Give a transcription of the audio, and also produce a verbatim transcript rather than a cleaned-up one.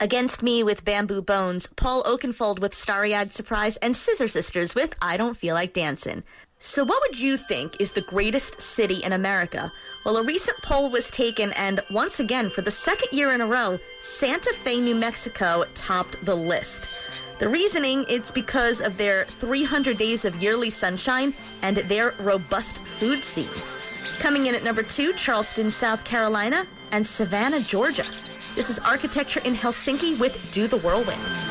Against Me with Bamboo Bones, Paul Oakenfold with Starry-Eyed Surprise, and Scissor Sisters with I Don't Feel Like Dancin'. So what would you think is the greatest city in America? Well, a recent poll was taken, and once again, for the second year in a row, Santa Fe, New Mexico topped the list. The reasoning, it's because of their three hundred days of yearly sunshine and their robust food scene. Coming in at number two, Charleston, South Carolina, and Savannah, Georgia. This is Architecture in Helsinki with Do the Whirlwind.